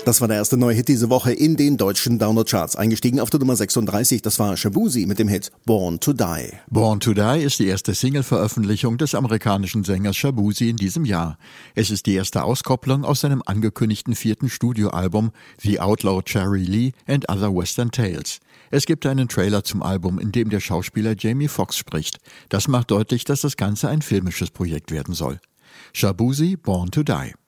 Das war der erste neue Hit diese Woche in den deutschen Download-Charts. Eingestiegen auf der Nummer 36, das war Shaboozey mit dem Hit Born to Die. Born to Die ist die erste Single-Veröffentlichung des amerikanischen Sängers Shaboozey in diesem Jahr. Es ist die erste Auskopplung aus seinem angekündigten 4. Studioalbum The Outlaw Jerry Lee and Other Western Tales. Es gibt einen Trailer zum Album, in dem der Schauspieler Jamie Foxx spricht. Das macht deutlich, dass das Ganze ein filmisches Projekt werden soll. Shaboozey, Born to Die.